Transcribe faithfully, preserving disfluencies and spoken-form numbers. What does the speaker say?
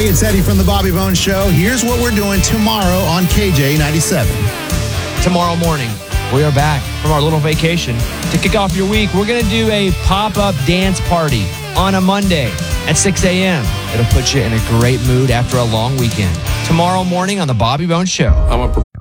Hey, it's Eddie from the Bobby Bones Show. Here's what we're doing tomorrow on K J ninety-seven. Tomorrow morning, we are back from our little vacation. To kick off your week, we're going to do a pop-up dance party on a Monday at six a.m. It'll put you in a great mood after a long weekend. Tomorrow morning on the Bobby Bones Show. I'm a